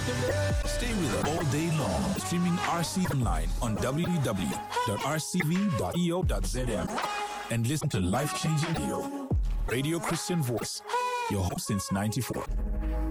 Stay with us all day long, streaming RC online on www.rcv.eo.zm and listen to life-changing radio. Radio Christian Voice, your hope since 94.